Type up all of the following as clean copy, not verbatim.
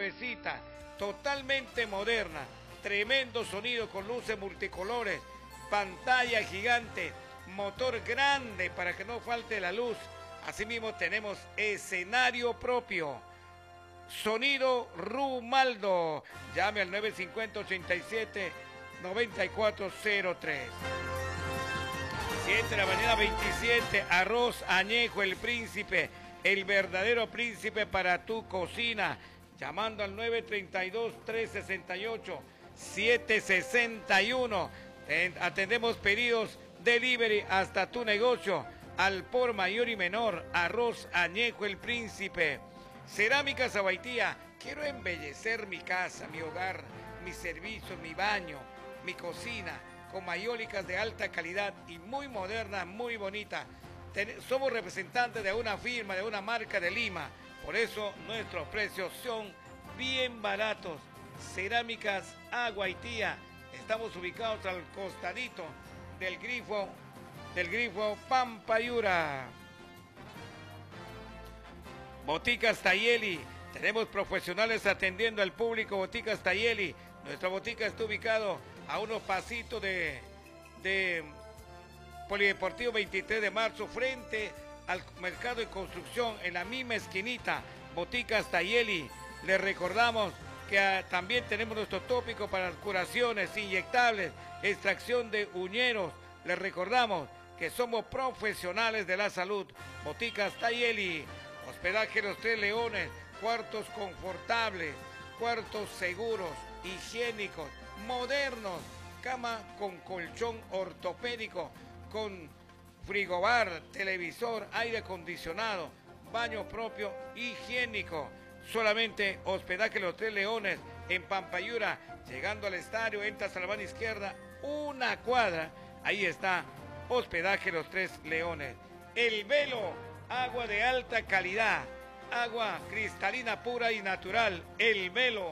nuevecita, totalmente moderna, tremendo sonido con luces multicolores, pantalla gigante, motor grande para que no falte la luz. Asimismo tenemos escenario propio. Sonido Rumaldo. Llame al 950-87-9403. 7 de la mañana 27. Arroz añejo El Príncipe. El verdadero príncipe para tu cocina. Llamando al 932-368-761. Atendemos pedidos delivery hasta tu negocio. Al por mayor y menor. Arroz añejo El Príncipe. Cerámicas Abaitía. Quiero embellecer mi casa, mi hogar, mi servicio, mi baño, mi cocina, con mayólicas de alta calidad y muy moderna, muy bonita. Somos representantes de una firma, de una marca de Lima. Por eso nuestros precios son bien baratos. Cerámicas Abaitía. Estamos ubicados al costadito del grifo Pampayura. Boticas Tayeli, tenemos profesionales atendiendo al público. Boticas Tayeli, nuestra botica está ubicado a unos pasitos de Polideportivo 23 de marzo, frente al mercado de construcción, en la misma esquinita. Boticas Tayeli. Les recordamos que también tenemos nuestro tópico para curaciones inyectables, extracción de uñeros. Les recordamos que somos profesionales de la salud. Boticas Tayeli. Hospedaje Los Tres Leones, cuartos confortables, cuartos seguros, higiénicos, modernos, cama con colchón ortopédico, con frigobar, televisor, aire acondicionado, baño propio, higiénico. Solamente hospedaje Los Tres Leones en Pampayura, llegando al estadio, entras a la mano izquierda, una cuadra, ahí está, hospedaje Los Tres Leones. El Velo. Agua de alta calidad, agua cristalina pura y natural, El Velo.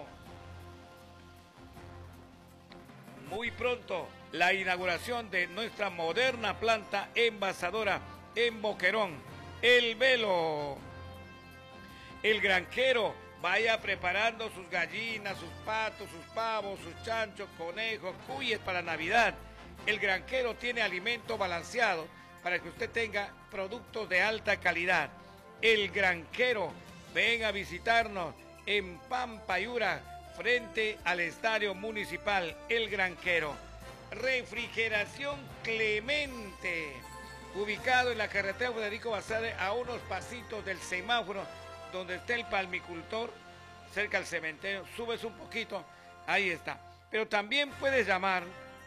Muy pronto, la inauguración de nuestra moderna planta envasadora en Boquerón, El Velo. El granjero, vaya preparando sus gallinas, sus patos, sus pavos, sus chanchos, conejos, cuyes para Navidad. El granjero tiene alimento balanceado para que usted tenga productos de alta calidad. El Granjero, ven a visitarnos en Pampayura, frente al Estadio Municipal. El Granjero. Refrigeración Clemente, ubicado en la carretera Federico Basadre, a unos pasitos del semáforo, donde está el palmicultor, cerca del cementerio. Subes un poquito, ahí está. Pero también puedes llamar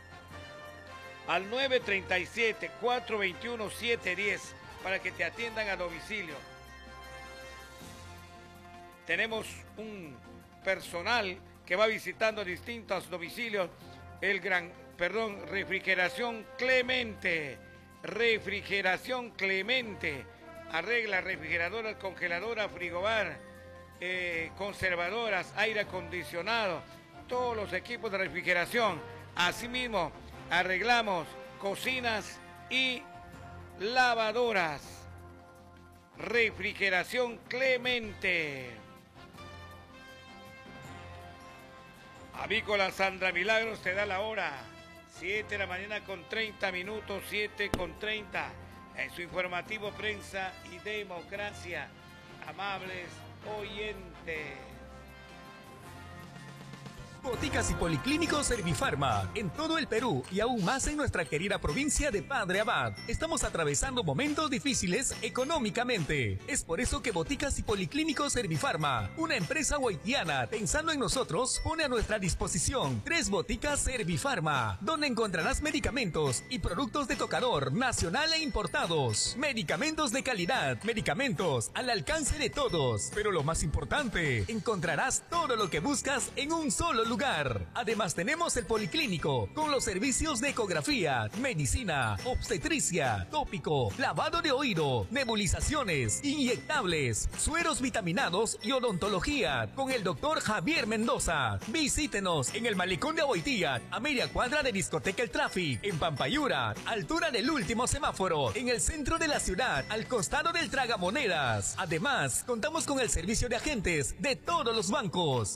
al 937-421-710 para que te atiendan a domicilio. Tenemos un personal que va visitando distintos domicilios. Refrigeración Clemente. Refrigeración Clemente. Arregla refrigeradoras, congeladoras, frigobar, conservadoras, aire acondicionado, todos los equipos de refrigeración. Asimismo, arreglamos cocinas y lavadoras. Refrigeración Clemente. Avícola Sandra Milagros te da la hora. 7 de la mañana con 30 minutos, 7:30. En su informativo Prensa y Democracia. Amables oyentes. Boticas y Policlínicos Servifarma, en todo el Perú y aún más en nuestra querida provincia de Padre Abad. Estamos atravesando momentos difíciles económicamente. Es por eso que Boticas y Policlínicos Servifarma, una empresa haitiana pensando en nosotros, pone a nuestra disposición 3 boticas Servifarma, donde encontrarás medicamentos y productos de tocador nacional e importados. Medicamentos de calidad, medicamentos al alcance de todos. Pero lo más importante, encontrarás todo lo que buscas en un solo lugar. Además tenemos el policlínico con los servicios de ecografía, medicina, obstetricia, tópico, lavado de oído, nebulizaciones, inyectables, sueros vitaminados y odontología con el doctor Javier Mendoza. Visítenos en el Malecón de Aboitía, a media cuadra de Discoteca El Traffic, en Pampayura, altura del último semáforo, en el centro de la ciudad, al costado del Tragamonedas. Además, contamos con el servicio de agentes de todos los bancos.